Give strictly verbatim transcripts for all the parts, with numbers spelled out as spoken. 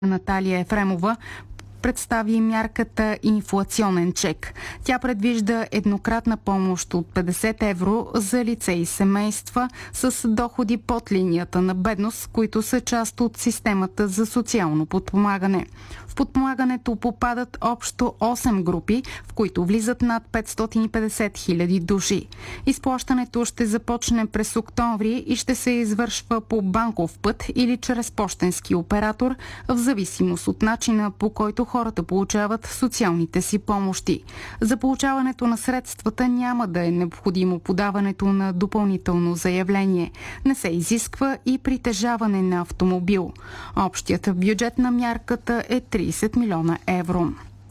Наталия Ефремова представи мярката инфлационен чек. Тя предвижда еднократна помощ от петдесет евро за лице и семейства с доходи под линията на бедност, които са част от системата за социално подпомагане. В подпомагането попадат общо осем групи, в които влизат над петстотин и петдесет хиляди души. Изплащането ще започне през октомври и ще се извършва по банков път или чрез пощенски оператор, в зависимост от начина, по който хората получават социалните си помощи. За получаването на средствата няма да е необходимо подаването на допълнително заявление. Не се изисква и притежаване на автомобил. Общият бюджет на мярката е тридесет милиона евро.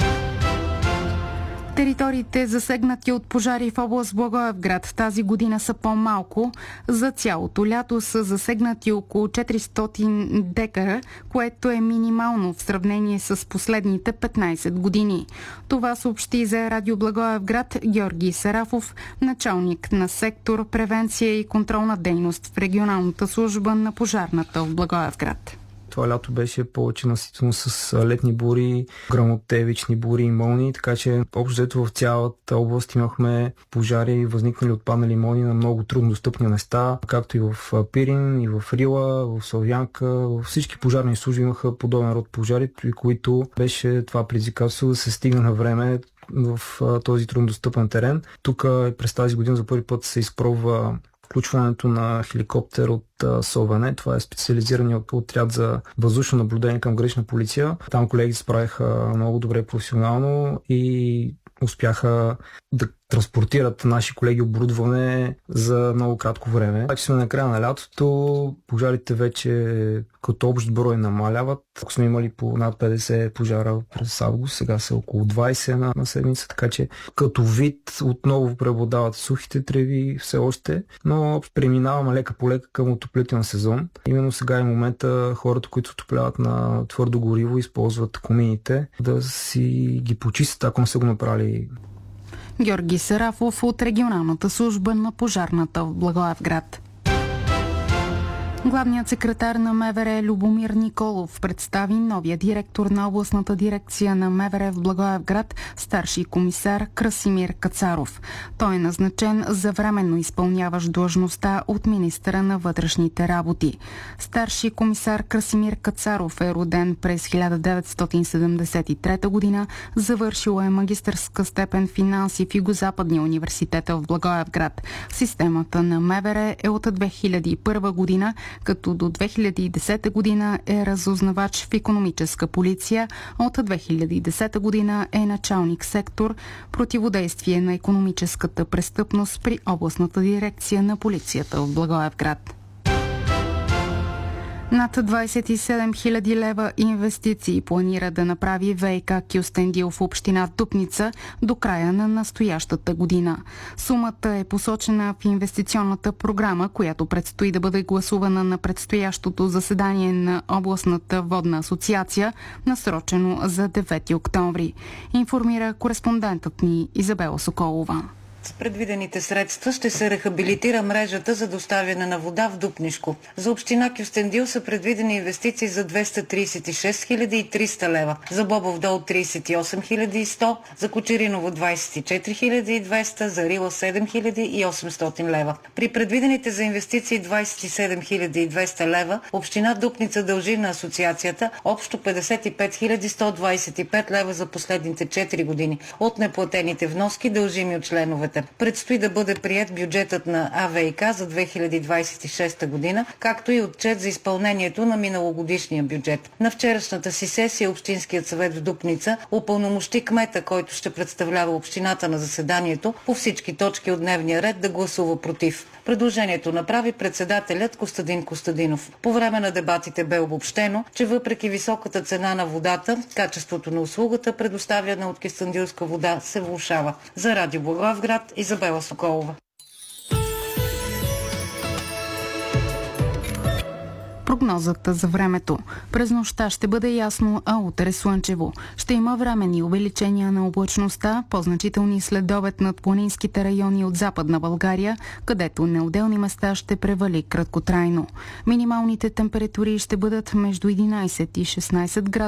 Териториите, засегнати от пожари в област Благоевград тази година, са по-малко. За цялото лято са засегнати около четиристотин декара, което е минимално в сравнение с последните петнайсет години. Това съобщи за Радио Благоевград Георги Сарафов, началник на сектор превенция и контролна дейност в регионалната служба на пожарната в Благоевград. Това лято беше повече наситено с летни бури, гръмотевични бури и мълнии, така че общо взето в цялата област имахме пожари, възникнали отпаднали мълнии на много трудно достъпни места, както и в Пирин, и в Рила, в Славянка. Всички пожарни служби имаха подобен род пожари, при които беше това предизвикателство да се стигне на време в този труднодостъпен терен. Тук през тази година за първи път се изпробва включването на хеликоптер от СОВН. Това е специализираният отряд за въздушно наблюдение към гранична полиция. Там колеги се справиха много добре професионално и успяха да транспортират наши колеги оборудване за много кратко време. Така че сме на края на лятото, пожарите вече като общ брой намаляват. Ако сме имали по над петдесет пожара през август, сега са около двайсет на, на седмица, така че като вид отново преобладават сухите треви все още, но преминаваме лека по лека към отоплителен сезон. Именно сега е момента хората, които отопляват на твърдо гориво, използват комините, да си ги почистят, ако не са го направили. Георги Сарафов от регионалната служба на пожарната в Благоевград. Главният секретар на МВР Любомир Николов представи новия директор на областната дирекция на МВР в Благоевград, старши комисар Красимир Кацаров. Той е назначен за временно изпълняващ длъжността от министъра на вътрешните работи. Старши комисар Красимир Кацаров е роден през хиляда деветстотин седемдесет и трета година, завършил е магистърска степен финанси в Югозападния университет в Благоевград. Системата на МВР е от две хиляди и първа година, като до две хиляди и десета година е разузнавач в икономическа полиция, от две хиляди и десета година е началник сектор противодействие на икономическата престъпност при областната дирекция на полицията в Благоевград. Над двайсет и седем хиляди лева инвестиции планира да направи ВиК Кюстендил в община Дупница до края на настоящата година. Сумата е посочена в инвестиционната програма, която предстои да бъде гласувана на предстоящото заседание на областната водна асоциация, насрочено за девети октомври. Информира кореспондентът ни Изабела Соколова. С предвидените средства ще се рехабилитира мрежата за доставяне на вода в Дупнишко. За община Кюстендил са предвидени инвестиции за двеста тридесет и шест хиляди и триста лева, за Бобов дол тридесет и осем хиляди и сто, за Кочериново двайсет и четири хиляди и двеста, за Рила седем хиляди и осемстотин лева. При предвидените за инвестиции двайсет и седем хиляди и двеста лева, община Дупница дължи на асоциацията общо петдесет и пет хиляди сто двайсет и пет лева за последните четири години от неплатените вноски, дължими от членовете. Предстои да бъде приет бюджетът на АВИК за две хиляди двайсет и шеста година, както и отчет за изпълнението на миналогодишния бюджет. На вчерашната си сесия Общинският съвет в Дупница упълномощи кмета, който ще представлява общината на заседанието, по всички точки от дневния ред да гласува против. Предложението направи председателят Костадин Костадинов. По време на дебатите бе обобщено, че въпреки високата цена на водата, качеството на услугата, предоставяна от кюстендилска вода, се влошава. За Радио Благоевград, Изабела Соколова. Прогнозата за времето. През нощта ще бъде ясно, а утре слънчево. Ще има временни увеличения на облачността, по-значителни следобед над планинските райони от Западна България, където на отделни места ще превали краткотрайно. Минималните температури ще бъдат между единайсет и шестнайсет градуса.